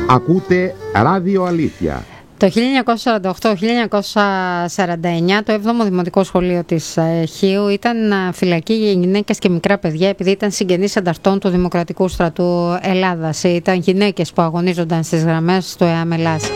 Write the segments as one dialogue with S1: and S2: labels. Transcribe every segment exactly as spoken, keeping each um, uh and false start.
S1: Ακούτε Ράδιο Αλήθεια.
S2: Το χίλια εννιακόσια σαράντα οκτώ χίλια εννιακόσια σαράντα εννιά το έβδομο Δημοτικό Σχολείο της Χίου ήταν φυλακή για γυναίκες και μικρά παιδιά επειδή ήταν συγγενείς ανταρτών του Δημοκρατικού Στρατού Ελλάδας. Ήταν γυναίκες που αγωνίζονταν στις γραμμές του ΕΑΜ Ελλάς.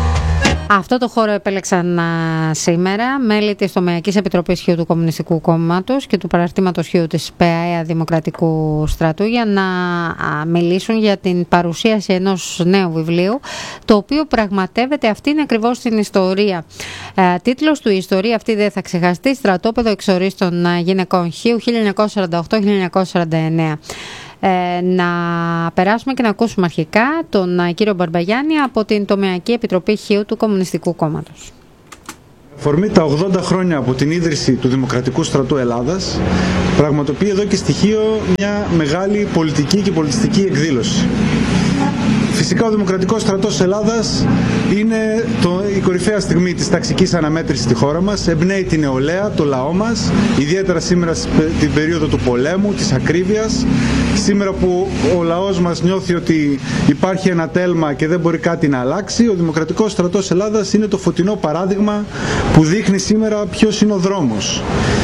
S2: Αυτό το χώρο επέλεξαν α, σήμερα μέλη της Τομεακής Επιτροπής Χίου του Κομμουνιστικού Κόμματος και του Παραρτήματος Χίου της ΠΑΕΑ Δημοκρατικού Στρατού για να α, μιλήσουν για την παρουσίαση ενός νέου βιβλίου, το οποίο πραγματεύεται αυτήν ακριβώς την ιστορία. Ε, τίτλος του «Η ιστορία αυτή δεν θα ξεχαστεί, στρατόπεδο εξορίστων γυναικών Χίου χίλια εννιακόσια σαράντα οκτώ χίλια εννιακόσια σαράντα εννέα». Ε, να περάσουμε και να ακούσουμε αρχικά τον α, κύριο Μπαρμπαγιάννη από την Τομεακή Επιτροπή Χίου του Κομμουνιστικού Κόμματος.
S3: Αφορμή τα ογδόντα χρόνια από την ίδρυση του Δημοκρατικού Στρατού Ελλάδας, πραγματοποιεί εδώ και στοιχείο μια μεγάλη πολιτική και πολιτιστική εκδήλωση. Φυσικά ο Δημοκρατικός Στρατός Ελλάδας είναι το, η κορυφαία στιγμή της ταξικής αναμέτρησης στη χώρα μας, εμπνέει την νεολαία, το λαό μας, ιδιαίτερα σήμερα την περίοδο του πολέμου, της ακρίβειας, σήμερα που ο λαός μας νιώθει ότι υπάρχει ένα τέλμα και δεν μπορεί κάτι να αλλάξει. Ο Δημοκρατικός Στρατός Ελλάδας είναι το φωτεινό παράδειγμα που δείχνει σήμερα ποιος είναι ο δρόμος.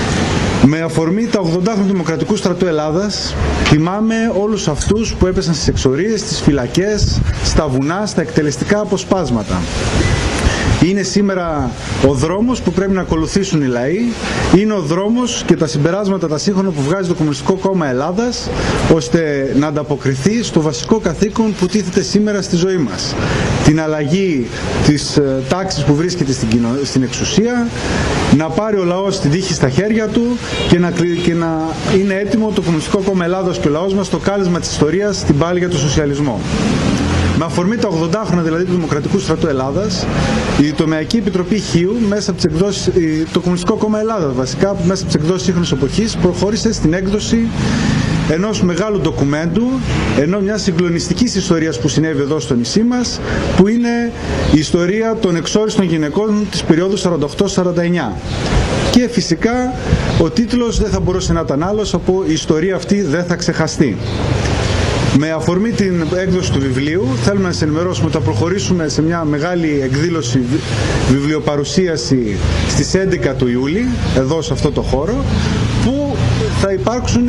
S3: Με αφορμή τα ογδόντα χρόνια του Δημοκρατικού Στρατού Ελλάδας, τιμάμε όλους αυτούς που έπεσαν στις εξορίες, στις φυλακές, στα βουνά, στα εκτελεστικά αποσπάσματα. Είναι σήμερα ο δρόμος που πρέπει να ακολουθήσουν οι λαοί, είναι ο δρόμος και τα συμπεράσματα τα σύγχρονα που βγάζει το Κομμουνιστικό Κόμμα Ελλάδας, ώστε να ανταποκριθεί στο βασικό καθήκον που τίθεται σήμερα στη ζωή μας. Την αλλαγή της ε, τάξης που βρίσκεται στην, κοινο... στην εξουσία, να πάρει ο λαός την τύχη στα χέρια του και να, και να είναι έτοιμο το Κομμουνιστικό Κόμμα Ελλάδος και ο λαός μας στο κάλεσμα της ιστορίας στην πάλη για τον σοσιαλισμό. Με αφορμή τα ογδόντα χρόνια δηλαδή του Δημοκρατικού Στρατού Ελλάδας, η Τομεακή Επιτροπή Χίου, μέσα από τις εκδόσεις, το Κομμουνιστικό Κόμμα Ελλάδας βασικά, μέσα από τις εκδόσεις σύγχρονης εποχής, προχώρησε στην έκδοση ενός μεγάλου ντοκουμέντου, ενώ μιας συγκλονιστικής ιστορίας που συνέβη εδώ στο νησί μας, που είναι η ιστορία των εξόριστων γυναικών της περίοδου σαράντα οκτώ σαράντα εννιά. Και φυσικά ο τίτλος δεν θα μπορούσε να ήταν άλλος από «Η ιστορία αυτή δεν θα ξεχαστεί». Με αφορμή την έκδοση του βιβλίου, θέλουμε να σας ενημερώσουμε ότι θα προχωρήσουμε σε μια μεγάλη εκδήλωση βιβλιοπαρουσίαση στις έντεκα του Ιούλη, εδώ σε αυτό το χώρο, που θα υπάρξουν,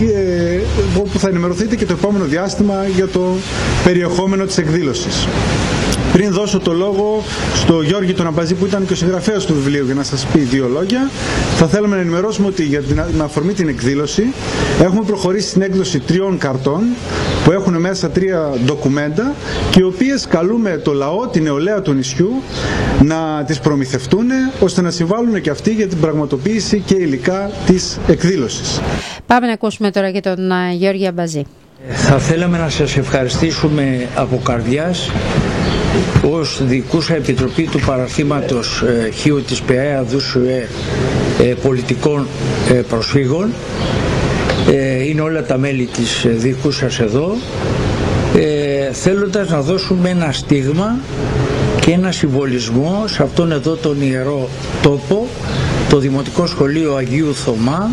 S3: όπου θα ενημερωθείτε και το επόμενο διάστημα για το περιεχόμενο της εκδήλωσης. Πριν δώσω το λόγο στο Γιώργη τον Αμπαζή, που ήταν και ο συγγραφέας του βιβλίου, για να σας πει δύο λόγια, θα θέλουμε να ενημερώσουμε ότι για την, με αφορμή την εκδήλωση έχουμε προχωρήσει στην έκδοση τριών καρτών που έχουν μέσα τρία ντοκουμέντα και οι οποίες καλούμε το λαό, την νεολαία του νησιού να τις προμηθευτούν, ώστε να συμβάλλουν και αυτοί για την πραγματοποίηση και υλικά της εκδήλωσης.
S2: Πάμε να ακούσουμε τώρα και τον uh, Γιώργη Αμπαζή.
S4: Θα θέλαμε να σας ευχαριστήσουμε από καρδιάς ως δικούσα επιτροπή του παραρθήματος ε, Χίου της ΠΑΕΑ ΔΟΥΣΟΕ ε, πολιτικών ε, προσφύγων. Ε, είναι όλα τα μέλη της δικούσας εδώ, ε, θέλοντας να δώσουμε ένα στίγμα και ένα συμβολισμό σε αυτόν εδώ τον ιερό τόπο, το Δημοτικό Σχολείο Αγίου Θωμά.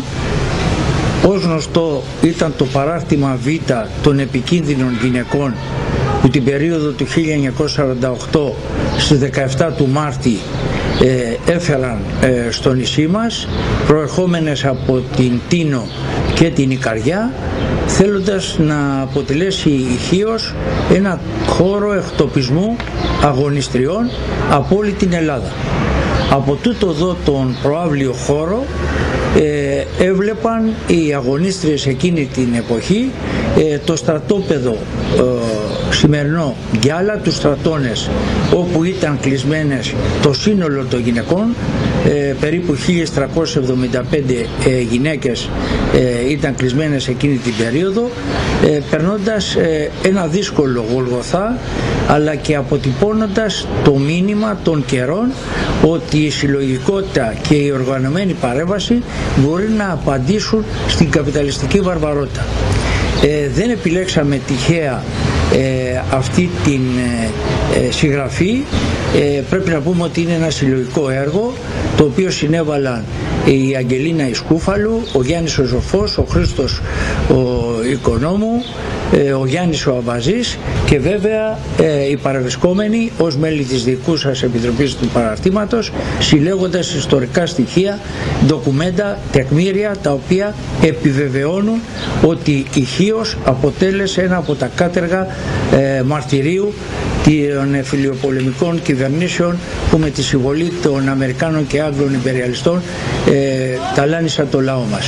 S4: Ως γνωστό ήταν το παράρτημα Β των επικίνδυνων γυναικών που την περίοδο του χίλια εννιακόσια σαράντα οκτώ στις δεκαεπτά του Μάρτη ε, έφεραν ε, στο νησί μας, προερχόμενες από την Τίνο και την Ικαριά, θέλοντας να αποτελέσει η Χίος ένα χώρο εκτοπισμού αγωνιστριών από όλη την Ελλάδα. Από τούτο εδώ τον προαύλιο χώρο ε, έβλεπαν οι αγωνίστριες εκείνη την εποχή ε, το στρατόπεδο ε, σημερινό Γκιάλα, τους στρατώνες όπου ήταν κλεισμένες το σύνολο των γυναικών, ε, περίπου χίλιες τριακόσιες εβδομήντα πέντε ε, γυναίκες ε, ήταν κλεισμένες εκείνη την περίοδο, ε, περνώντας ε, ένα δύσκολο Γολγοθά, αλλά και αποτυπώνοντας το μήνυμα των καιρών ότι η συλλογικότητα και η οργανωμένη παρέμβαση μπορεί να απαντήσουν στην καπιταλιστική βαρβαρότητα. Ε, δεν επιλέξαμε τυχαία ε, αυτή την ε, συγγραφή. Ε, πρέπει να πούμε ότι είναι ένα συλλογικό έργο το οποίο συνέβαλαν η Αγγελίνα Ισκούφαλου, ο Γιάννης ο Ζωφός, ο Χρήστος ο Οικονόμου, ε, ο Γιάννης ο Αμπαζής και βέβαια ε, οι παρευρισκόμενοι ως μέλη της Διοικούσας Επιτροπής του Παραρτήματος, συλλέγοντας ιστορικά στοιχεία, ντοκουμέντα, τεκμήρια τα οποία επιβεβαιώνουν ότι η Χίος αποτέλεσε ένα από τα κάτεργα ε, μαρτυρίου των φιλιοπολεμικών κυβερνήσεων που με τη συμβολή των Αμερικάνων και Άγγλων υπεριαλιστών ε, ταλάνισαν το λαό μας.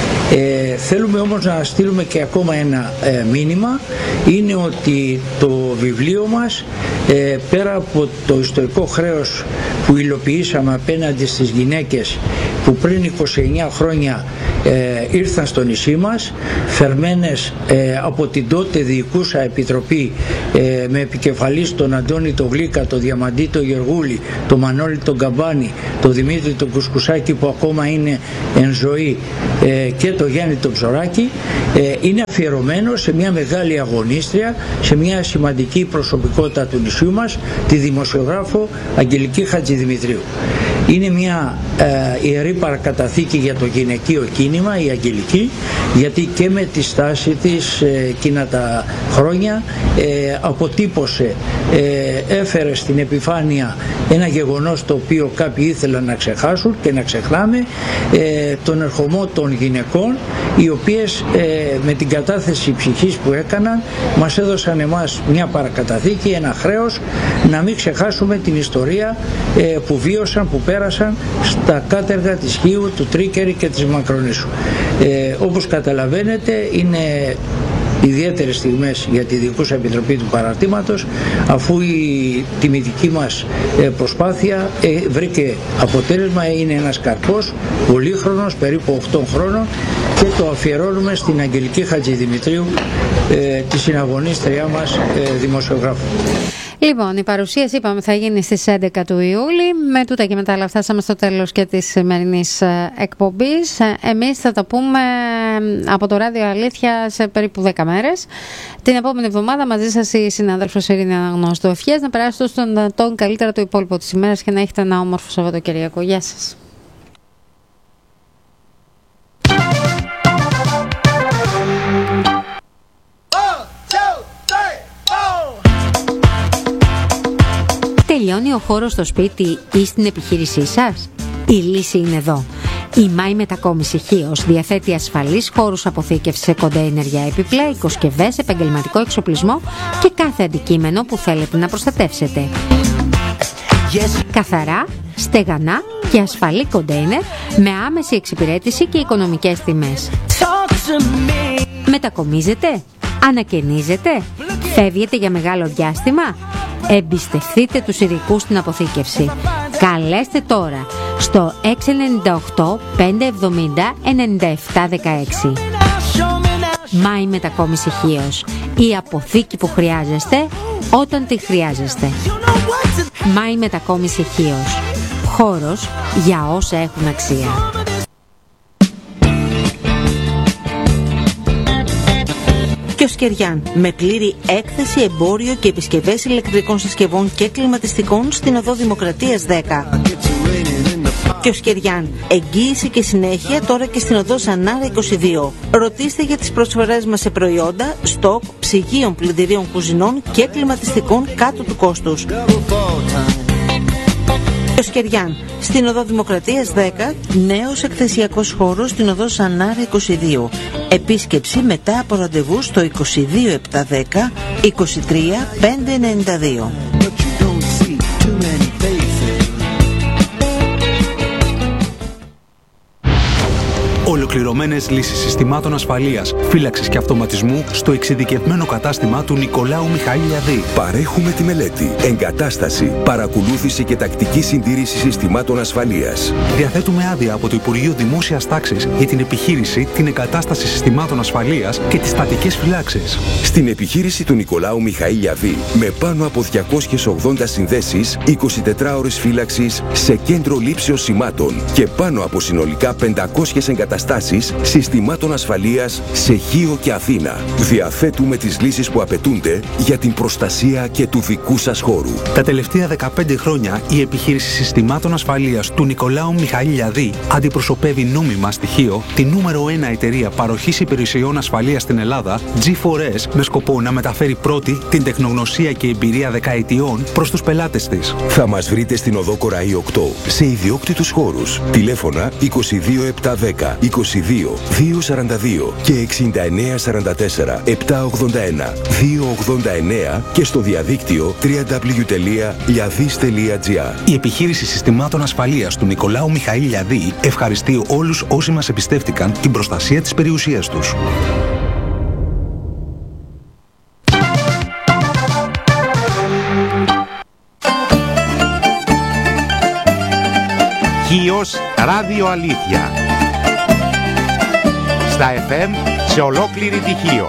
S4: Ε, θέλουμε όμως να στείλουμε και ακόμα ένα ε, μήνυμα, είναι ότι το βιβλίο μας ε, πέρα από το ιστορικό χρέος που υλοποιήσαμε απέναντι στις γυναίκες που πριν είκοσι εννέα χρόνια ε, ήρθαν στο νησί μας, φερμένες ε, από την τότε Διοικούσα Επιτροπή ε, με επικεφαλής τον Αντώνη τον Γλίκα, τον Διαμαντή τον Γεργούλη, τον Μανώλη τον Καμπάνη, τον Δημήτρη τον Κουσκουσάκη που ακόμα είναι εν ζωή ε, και τον Γιάννη τον Ψωράκη, ε, είναι αφιερωμένο σε μια μεγάλη αγωνίστρια, σε μια σημαντική προσωπικότητα του νησιού μας, τη δημοσιογράφο Αγγελική Χατζηδημητρίου. Είναι μια ε, ιερή παρακαταθήκη για το γυναικείο κίνημα, η Αγγελική, γιατί και με τη στάση της ε, εκείνα τα χρόνια ε, αποτύπωσε, ε, έφερε στην επιφάνεια ένα γεγονός το οποίο κάποιοι ήθελαν να ξεχάσουν και να ξεχνάμε, ε, τον ερχομό των γυναικών, οι οποίες ε, με την κατάθεση ψυχής που έκαναν μας έδωσαν εμάς μια παρακαταθήκη, ένα χρέος να μην ξεχάσουμε την ιστορία ε, που βίωσαν, που πέρασαν στα κάτεργα της Χίου, του Τρίκερη και της Μακρονήσου. Ε, όπως καταλαβαίνετε είναι ιδιαίτερες στιγμές για τη Διοικούσα Επιτροπή του Παραρτήματος, αφού η τιμητική μας προσπάθεια βρήκε αποτέλεσμα, είναι ένας καρπός πολύχρονος, περίπου οκτώ χρόνων, και το αφιερώνουμε στην Αγγελική Χατζηδημητρίου, τη συναγωνίστριά μας δημοσιογράφου.
S2: Λοιπόν, η παρουσίαση είπαμε θα γίνει στις έντεκα του Ιούλη. Με τούτα και μετά αλλά φτάσαμε στο τέλος και της σημερινής εκπομπής. Εμείς θα τα πούμε από το Ράδιο Αλήθεια σε περίπου δέκα μέρες. Την επόμενη εβδομάδα μαζί σας η συνάδελφος Ειρήνη Αναγνώστου. Ευχές να περάσετε στον τον καλύτερα το υπόλοιπο της ημέρας και να έχετε ένα όμορφο Σαββατοκυριακό. Γεια σας. Τελειώνει ο χώρος στο σπίτι ή στην επιχείρησή σας? Η λύση είναι εδώ. Η Μάη Μετακόμιση Χίος διαθέτει ασφαλείς χώρους αποθήκευσης σε κοντέινερ για επιπλά, οικοσκευές, επαγγελματικό εξοπλισμό και κάθε αντικείμενο που θέλετε να προστατεύσετε. Yes. Καθαρά, στεγανά και ασφαλή κοντέινερ με άμεση εξυπηρέτηση και οικονομικές τιμές. Μετακομίζετε? Ανακαινίζετε? Φεύγετε για μεγάλο διάστημα? Εμπιστευτείτε τους ειδικούς στην αποθήκευση. Καλέστε τώρα στο έξι εννιά οκτώ πέντε εβδομήντα ενενήντα επτά δεκαέξι. Μάη Μετακόμιση Χίος. Η αποθήκη που χρειάζεστε όταν τη χρειάζεστε. Μάη Μετακόμιση Χίος. Χώρος για όσα έχουν αξία. Κιοσκεριάν, με πλήρη έκθεση, εμπόριο και επισκευές ηλεκτρικών συσκευών και κλιματιστικών στην οδό Δημοκρατίας δέκα. Κιοσκεριάν, εγγύηση και συνέχεια τώρα και στην οδό Ζανάρα είκοσι δύο. Ρωτήστε για τις προσφορές μας σε προϊόντα, στόκ, ψυγείων, πλυντηρίων κουζινών και κλιματιστικών κάτω του κόστους. Κιοσκεριάν, στην οδό Δημοκρατίας δέκα, νέος εκθεσιακός χώρος στην οδό Ζανάρα είκοσι δύο. Επίσκεψη μετά από ραντεβού στο είκοσι δύο επτακόσια δέκα είκοσι τρία πεντακόσια ενενήντα δύο.
S5: Ολοκληρωμένες λύσεις συστημάτων ασφαλείας, φύλαξης και αυτοματισμού στο εξειδικευμένο κατάστημά του Νικολάου Μιχαήλιαδη.
S6: Παρέχουμε τη μελέτη, εγκατάσταση, παρακολούθηση και τακτική συντήρηση συστημάτων ασφαλείας.
S5: Διαθέτουμε άδεια από το Υπουργείο Δημόσιας Τάξης για την επιχείρηση, την εγκατάσταση συστημάτων ασφαλείας και τις στατικές φυλάξεις.
S6: Στην επιχείρηση του Νικολάου Μιχαήλιαδη, με πάνω από διακόσιες ογδόντα συνδέσεις, εικοσιτετράωρες φύλαξης σε κέντρο λήψεως σημάτων και πάνω από συνολικά πεντακόσιες εγκαταστάσεις εγκαταστάσεις συστημάτων ασφαλείας σε Χίο και Αθήνα. Διαθέτουμε τις λύσεις που απαιτούνται για την προστασία και του δικού σας χώρου.
S5: Τα τελευταία δεκαπέντε χρόνια η επιχείρηση συστημάτων ασφαλείας του Νικολάου Μιχαήλ αντιπροσωπεύει νόμιμα στη Χίο τη νούμερο ένα εταιρεία παροχής υπηρεσιών ασφαλείας στην Ελλάδα, τζι φορ ες, με σκοπό να μεταφέρει πρώτη την τεχνογνωσία και εμπειρία δεκαετιών προς τους πελάτες της.
S6: Θα μας βρείτε στην οδό Κοραή οκτώ, σε ιδιόκτητους χώρους. Τηλέφωνα είκοσι δύο επτακόσια δέκα είκοσι δύο δύο σαράντα δύο και εξήντα εννέα σαράντα τέσσερα επτακόσια ογδόντα ένα διακόσια ογδόντα εννέα και στο διαδίκτυο double-u double-u double-u τελεία λιαδής τελεία τζι άρ.
S5: Η επιχείρηση συστημάτων ασφαλείας του Νικολάου Μιχαήλ Λιαδή ευχαριστεί όλους όσοι μας εμπιστεύτηκαν την προστασία της περιουσίας τους.
S1: Χίος Ράδιο Αλήθεια. Στα εφ εμ σε ολόκληρη τη Χίο.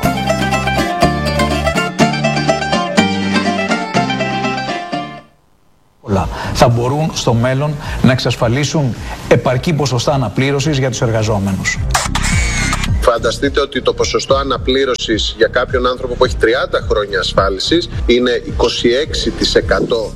S7: Θα μπορούν στο μέλλον να εξασφαλίσουν επαρκή ποσοστά αναπλήρωσης για τους εργαζόμενους.
S8: Φανταστείτε ότι το ποσοστό αναπλήρωσης για κάποιον άνθρωπο που έχει τριάντα χρόνια ασφάλισης είναι είκοσι έξι τοις εκατό.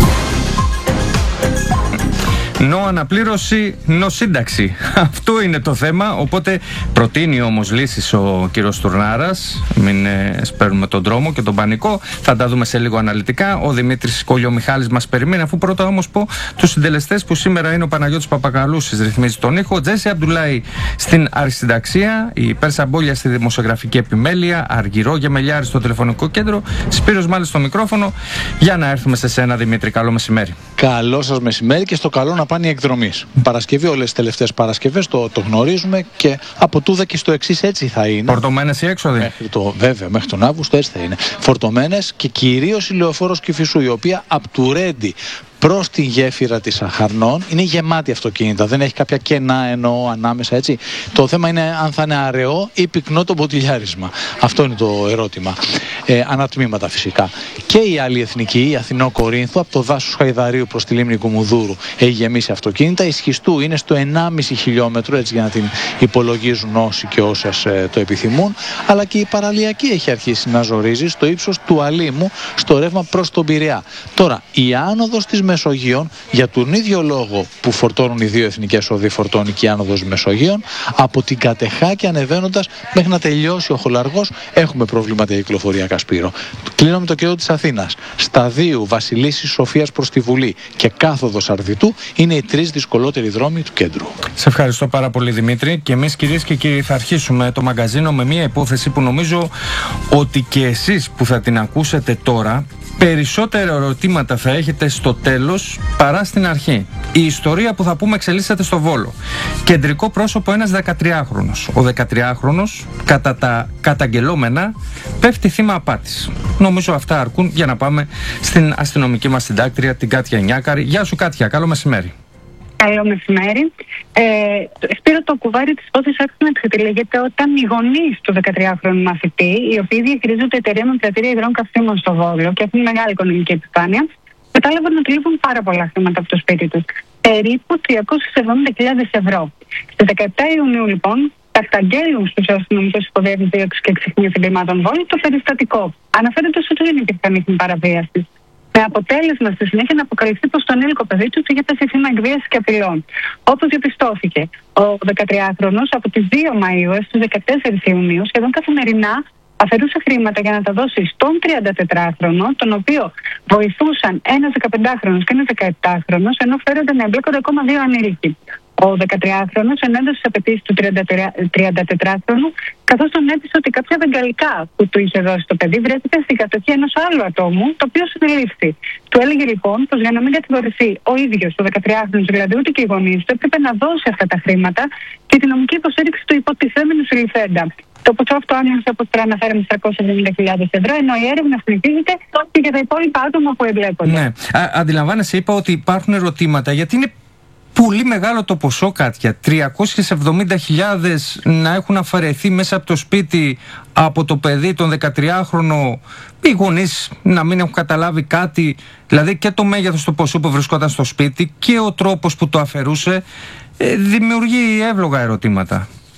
S9: Νο αναπλήρωση, νο σύνταξη. Αυτό είναι το θέμα. Οπότε προτείνει όμως λύσεις ο κύριος Τουρνάρας. Μην ε, σπέρνουμε τον δρόμο και τον πανικό. Θα τα δούμε σε λίγο αναλυτικά. Ο Δημήτρης Κολιομιχάλης μας περιμένει. Αφού πρώτα όμως πω τους συντελεστές που σήμερα είναι ο Παναγιώτης Παπακαλούσης, ρυθμίζει τον ήχο. Ο Τζέσι Αμπτουλάη στην αρχισυνταξία. Η Πέρσα Μπόλια στη δημοσιογραφική επιμέλεια. Αργυρό Γεμελιάρη στο τηλεφωνικό κέντρο. Σπύρος μάλιστα στο μικρόφωνο. Για να έρθουμε σε σένα, Δημήτρη. Καλό μεσημέρι.
S7: Καλό σας μεσημέρι και στο καλό να πάνε οι εκδρομείς. Παρασκευή, όλες τις τελευταίες Παρασκευές το, το γνωρίζουμε και από τούδα και στο εξής έτσι θα είναι.
S9: Φορτωμένες οι έξοδοι.
S7: Μέχρι το, βέβαια, μέχρι τον Αύγουστο έτσι θα είναι. Φορτωμένες και κυρίως η Λεωφόρος Κηφισού, η οποία από του Ρέντι προς τη γέφυρα της Αχαρνών είναι γεμάτη αυτοκίνητα. Δεν έχει κάποια κενά εννοώ ανάμεσα, έτσι. Το θέμα είναι αν θα είναι αραιό ή πυκνό το μποτιλιάρισμα. Αυτό είναι το ερώτημα. Ε, ανατμήματα φυσικά. Και η άλλη εθνική, η Αθηνό Κορίνθου, από το δάσος Χαϊδαρίου προς τη λίμνη Κουμουδούρου, έχει γεμίσει αυτοκίνητα. Η Σχιστού είναι στο ενάμιση χιλιόμετρο, έτσι για να την υπολογίζουν όσοι και όσες ε, το επιθυμούν. Αλλά και η παραλιακή έχει αρχίσει να ζορίζει στο ύψος του Αλήμου, στο ρεύμα προς τον Πειραιά. Τώρα, η άνοδος της Μεσογείων, για τον ίδιο λόγο που φορτώνουν οι δύο εθνικές οδοί, φορτώνει και η άνοδος Μεσογείων, από την Κατεχάκη ανεβαίνοντας μέχρι να τελειώσει ο Χολαργός, έχουμε προβλήματα για κυκλοφορία, Κασπύρο. Κλείνω με το κέντρο της Αθήνας. Σταδίου, Βασιλίσσης Σοφίας προς τη Βουλή και κάθοδος Αρδιτού είναι οι τρεις δυσκολότεροι δρόμοι του κέντρου.
S9: Σε ευχαριστώ πάρα πολύ, Δημήτρη. Και εμείς, κυρίες και κύριοι, θα αρχίσουμε το μαγκαζίνο με μια υπόθεση που νομίζω ότι και εσείς που θα την ακούσετε τώρα, περισσότερα ερωτήματα θα έχετε στο τέλος παρά στην αρχή. Η ιστορία που θα πούμε εξελίσσεται στο Βόλο. Κεντρικό πρόσωπο ένας δεκατριάχρονος. Ο δεκατριάχρονος, κατά τα καταγγελόμενα, πέφτει θύμα απάτης. Νομίζω αυτά αρκούν για να πάμε στην αστυνομική μας συντάκτρια, την Κάτια Νιάκαρη. Γεια σου, Κάτια, καλό μεσημέρι.
S10: Καλό μεσημέρι. Ε, Σπύρο, το κουβάρι της υπόθεσης άρχισε να εξετυλίγεται όταν οι γονείς του δεκατριάχρονου μαθητή, οι οποίοι διαχειρίζονται εταιρεία με πρατήρια υγρών καυσίμων στο Βόλο και έχουν μεγάλη οικονομική επιφάνεια, κατάλαβαν ότι λείπουν πάρα πολλά χρήματα από το σπίτι τους. Περίπου τριακόσιες εβδομήντα χιλιάδες ευρώ. Στις δεκαεπτά Ιουνίου, λοιπόν, καταγγέλνουν στους αστυνομικούς υποδιεύθυνσης δίωξης και εξυχνίας εγκλημάτων Βόλου το περιστατικό, αναφέροντας ότι δεν υπήρχαν ίχνη παραβίασης. Με αποτέλεσμα στη συνέχεια να αποκαλυφθεί πως το ανήλικο παιδί του είχε πέσει θύμα εκβίασης και απειλών. Όπως διαπιστώθηκε, ο δεκατριάχρονος από τις δύο Μαΐου έως τις δεκατέσσερις Ιουνίου σχεδόν καθημερινά αφαιρούσε χρήματα για να τα δώσει στον τριαντατετράχρονο, τον οποίο βοηθούσαν ένας δεκαπεντάχρονος και ένας δεκαεπτάχρονος, ενώ φέρονταν να εμπλέκονται ακόμα δύο ανήλικοι. Ο δεκατριάχρονος ενέδωσε τις απαιτήσεις του τριαντατετράχρονου, καθώς τον έπεισε ότι κάποια βεγγαλικά που του είχε δώσει το παιδί βρέθηκαν στην κατοχή ενός άλλου ατόμου, το οποίο συνελήφθη. Του έλεγε λοιπόν πως για να μην κατηγορηθεί ο ίδιος ο δεκατριάχρονος, δηλαδή ούτε και οι γονείς του, έπρεπε να δώσει αυτά τα χρήματα και τη νομική υποστήριξη του υποτιθέμενου συλληφθέντα. Το ποσό αυτό άνοιξε, όπως τώρα αναφέραμε, τριακόσιες εβδομήντα χιλιάδες ευρώ, ενώ η έρευνα συνεχίζεται και για τα υπόλοιπα άτομα που εμπλέκονται.
S9: Ναι. Α, αντιλαμβάνεσαι, είπα ότι υπάρχουν ερωτήματα, γιατί είναι πολύ μεγάλο το ποσό, Κάτια. τριακόσιες εβδομήντα χιλιάδες να έχουν αφαιρεθεί μέσα από το σπίτι από το παιδί, τον δεκατριάχρονο, οι γονείς να μην έχουν καταλάβει κάτι, δηλαδή και το μέγεθος του ποσού που βρισκόταν στο σπίτι και ο τρόπος που το αφαιρούσε, ε, δημιουργεί εύλογα ερωτήματα.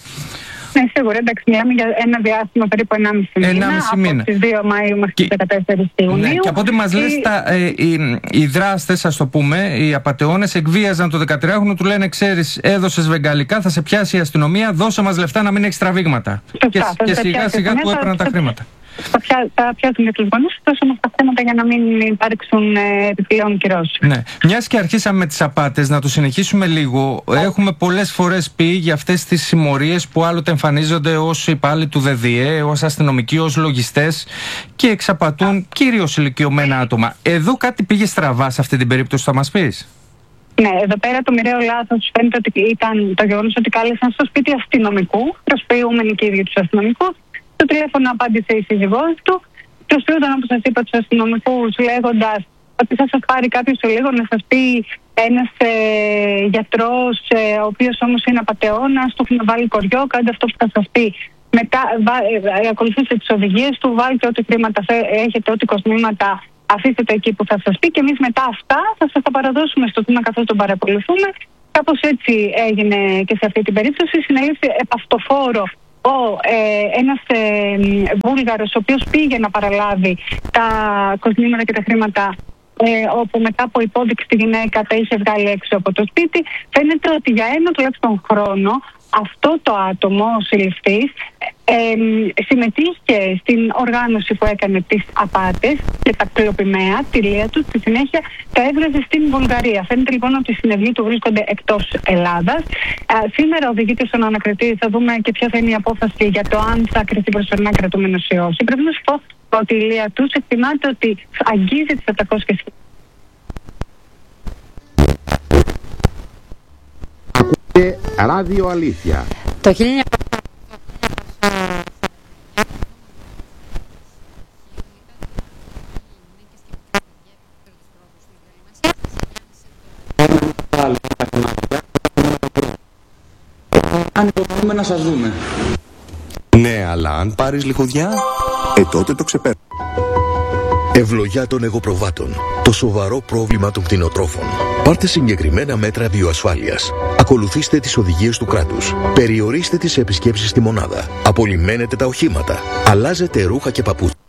S10: Ναι, σίγουρα. Εντάξει, μιλάμε για ένα διάστημα περίπου ενάμιση μήνα.
S9: ενάμιση μήνα.
S10: Από τις δύο Μαΐου μέχρι τις δεκατέσσερις Ιουνίου.
S9: Ναι, και από ό,τι μας λες,
S10: και...
S9: τα, ε, οι, οι δράστες, ας το πούμε, οι απατεώνες εκβίαζαν το δεκατριάχρονο, του λένε: ξέρεις, έδωσες βεγγαλικά, θα σε πιάσει η αστυνομία, δώσε μας λεφτά να μην έχεις τραβήγματα.
S10: Σωστά,
S9: και και σιγά σιγά του έπαιρναν τα χρήματα.
S10: Θα, πια, θα πιάσουν και τους γονείς, δώσουν αυτά τα θέματα για να μην υπάρξουν ε, επιπλέον κυρώσεις.
S9: Ναι. Μιας και αρχίσαμε με τις απάτες, να το συνεχίσουμε λίγο. Έχουμε πολλές φορές πει για αυτές τις συμμορίες που άλλοτε εμφανίζονται ως υπάλληλοι του ΔΔΕ, ως αστυνομικοί, ως λογιστές και εξαπατούν κυρίως ηλικιωμένα άτομα. Εδώ κάτι πήγε στραβά σε αυτή την περίπτωση, θα μας πεις?
S10: Ναι, εδώ πέρα το μοιραίο λάθος φαίνεται ότι ήταν το γεγονός ότι κάλεσαν στο σπίτι αστυνομικού, προσποιούμενοι και οι ίδιοι τους αστυνομικούς. Το τηλέφωνο απάντησε η σύζυγός του. Προσποιούνταν, όπως σας είπα, τους αστυνομικούς λέγοντας ότι θα σας πάρει κάποιος σε λίγο να σας πει ένας ε, γιατρός, ε, ο οποίος όμως είναι απατεώνας, του έχουν βάλει κοριό, κάντε αυτό που θα σας πει. Μετά ε, ε, ακολουθήστε τις οδηγίες του, βάλτε ό,τι χρήματα έχετε, ό,τι κοσμήματα αφήστε το εκεί που θα σας πει και εμείς μετά αυτά θα σας τα παραδώσουμε στο τμήμα καθώς τον παρακολουθούμε. Κάπως έτσι έγινε και σε αυτή την περίπτωση. Συνελήφθη επαυτοφόρο ο, ε, ένας ε, Βούλγαρος, ο οποίος πήγε να παραλάβει τα κοσμήματα και τα χρήματα, ε, όπου μετά από υπόδειξη τη γυναίκα τα είχε βγάλει έξω από το σπίτι. Φαίνεται ότι για ένα τουλάχιστον χρόνο αυτό το άτομο, ο συλληφτής, ε, ε, συμμετείχε στην οργάνωση που έκανε τις απάτες και τα κλοπημαία, τη λία του, στη συνέχεια τα έβγαζε στην Βουλγαρία. Φαίνεται λοιπόν ότι οι συνεργοί του βρίσκονται εκτός Ελλάδας. Ε, σήμερα οδηγείται στον ανακριτή, θα δούμε και ποια θα είναι η απόφαση για το αν θα κριθεί προσωρινά κρατούμενος ή όχι. Πρέπει να σου πω ότι η λία του εκτιμάται ότι αγγίζει τις επτακόσιες.
S1: Ακούτε Ράδιο Αλήθεια.
S2: Το χίλια
S11: αν μπορούμε να σας δούμε.
S6: Ναι, αλλά αν πάρεις λιχουδιά, ε τότε το ξεπέρα. Ευλογιά των εγωπροβάτων. Το σοβαρό πρόβλημα των κτηνοτρόφων. Πάρτε συγκεκριμένα μέτρα βιοασφάλειας. Ακολουθήστε τις οδηγίες του κράτους. Περιορίστε τις επισκέψεις στη μονάδα. Απολυμμένετε τα οχήματα. Αλλάζετε ρούχα και παπούτσια.